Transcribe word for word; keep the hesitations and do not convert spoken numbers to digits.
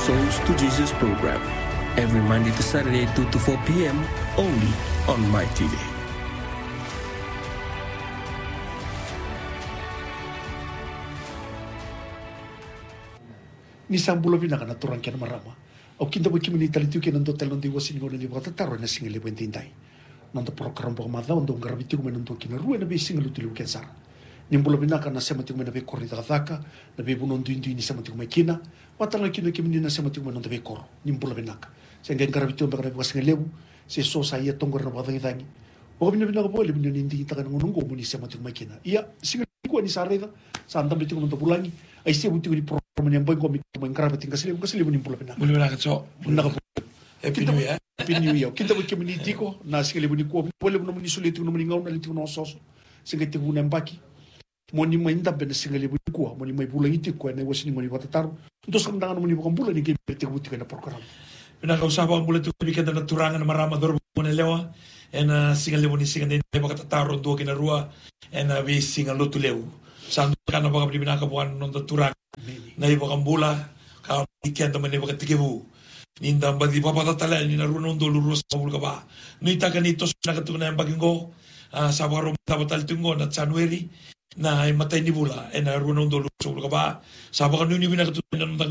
Souls to Jesus program. Every Monday to Saturday, two to four p.m. only on MyTV. Nisang bulo pinaka naturang kaya marama. O kinda mo kimini talitu kaya nando telon di wasin ko na liwa tataro na singali wentintay. Nando program po kamata ondo ngarabitu ko nando kinaruwa na be singalu tilu kensar. Nimbulo pinaka na sematik mo na be korita kataka, na be bunon duindu ni sematik mo kina, watala kino kimini na sematik mo nando be koro. Nimbulo pinaka. Sehingga ngarabitu mo bakal be wasingalewu, se so saya tonggo na badangi tangi. O bina pinaka po, lebih nindi kita kan ngununggo mo ni sematik mo kina. Iya, singali ko ni sareda, sa andam bitu ko nando bulangi, ay se buti ko ni pro menyamboi komik mengkarabat tinggal selibu keselibu nimpul benar. Boleh benar so. Benar apa? Happy New Year. Happy New Year. Kita bagi meniti ko na sekelibu ni ko boleh benar menisulit ko naman ngaw na litu na sos. Sehingga tibu nembaki. Mo ni mainda ben sekelibu ni ko, mo ni mai bulan itu ko na wasin mo ni watataru. Untuk sekarang mo ni bukan bulan ni kita buti na program. Benar kau sahabat boleh tu bikin dan turangan marama dor mo na lewa. En sekelibu ni sekelibu ni watataru dua kena rua. En we singal lutu lewu. Sandu kana baka bina ka bukan nonton turang. Na iba kang bula, ka ikian taman iba ka tikibu. Ninda mbadi papatatala, nina runon do lurus sa bulka ba. Nita ka nito sa nakatungan na yung baginggo, sa warong tabatal tungo na January, na matay ni bula, na runon do lurus sa bulka ba. Sa baka nuni binakatungan na